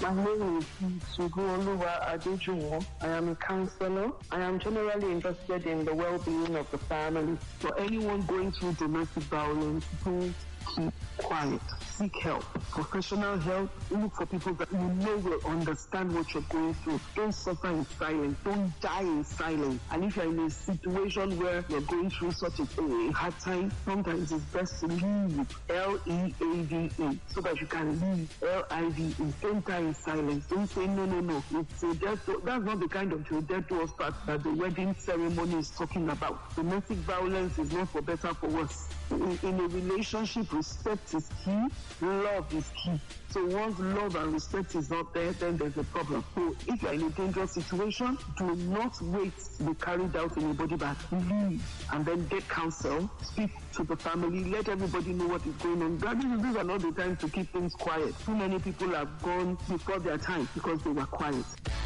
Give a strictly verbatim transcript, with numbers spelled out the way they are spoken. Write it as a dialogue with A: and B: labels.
A: My name is Suguoluwa Adejumo. I am a counselor. I am generally interested in the well-being of the family. For anyone going through domestic violence, don't keep quiet. Seek help. Professional help. Look for people that you know will understand what you're going through. Don't suffer in silence. Don't die in silence. And if you're in a situation where you're going through such a, a hard time, sometimes it's best to leave. L E A V E. So that you can leave. L I V E. Don't die in silence. Don't say no, no, no. It's a death. That's not the kind of death to us that the wedding ceremony is talking about. Domestic violence is not for better for worse. In, in a relationship, respect is key. Love is key. So once love and respect is not there, then there's a problem. So if you're in a dangerous situation, do not wait to be carried out in a body bag. Leave and then get counsel. Speak to the family. Let everybody know what is going on. These are not the times to keep things quiet. Too many people have gone before their time because they were quiet.